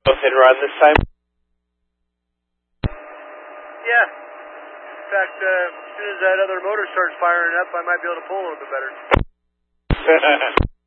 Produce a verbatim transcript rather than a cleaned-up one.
Both in run this time? Yeah. In fact, uh, as soon as that other motor starts firing up, I might be able to pull a little bit better.